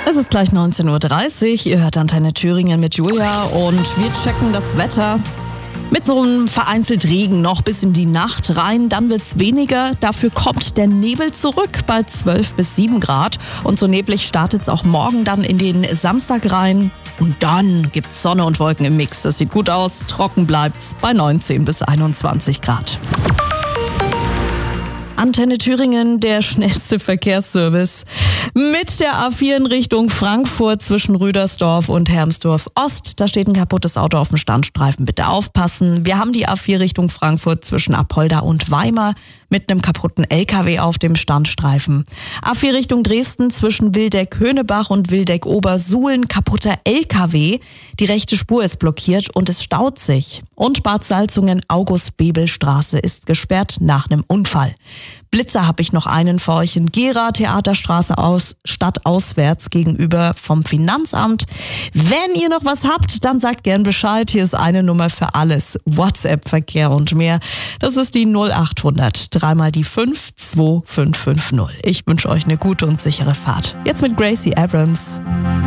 Es ist gleich 19:30 Uhr. Ihr hört Antenne Thüringen mit Julia und wir checken das Wetter. Mit so einem vereinzelt Regen noch bis in die Nacht rein, dann wird's weniger. Dafür kommt der Nebel zurück bei 12 bis 7 Grad. Und so neblig startet's auch morgen dann in den Samstag rein. Und dann gibt's Sonne und Wolken im Mix. Das sieht gut aus. Trocken bleibt's bei 19 bis 21 Grad. Antenne Thüringen, der schnellste Verkehrsservice. Mit der A4 in Richtung Frankfurt zwischen Rüdersdorf und Hermsdorf Ost. Da steht ein kaputtes Auto auf dem Standstreifen. Bitte aufpassen. Wir haben die A4 Richtung Frankfurt zwischen Apolda und Weimar mit einem kaputten LKW auf dem Standstreifen. A4 Richtung Dresden zwischen Wildeck-Höhnebach und Wildeck-Obersuhlen kaputter LKW. Die rechte Spur ist blockiert und es staut sich. Und Bad Salzungen-August-Bebel-Straße ist gesperrt nach einem Unfall. Blitzer habe ich noch einen für euch in Gera, Theaterstraße aus, stadtauswärts gegenüber vom Finanzamt. Wenn ihr noch was habt, dann sagt gern Bescheid. Hier ist eine Nummer für alles. WhatsApp-Verkehr und mehr. Das ist die 0800 3 mal die 5 2550. Ich wünsche euch eine gute und sichere Fahrt. Jetzt mit Gracie Abrams.